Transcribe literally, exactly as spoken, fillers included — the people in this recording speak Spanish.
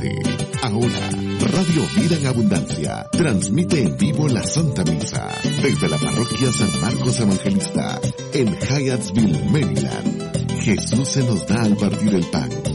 doce. Ahora, Radio Vida en Abundancia transmite en vivo la Santa Misa desde la Parroquia San Marcos Evangelista en Hyattsville, Maryland. Jesús se nos da al partir el pan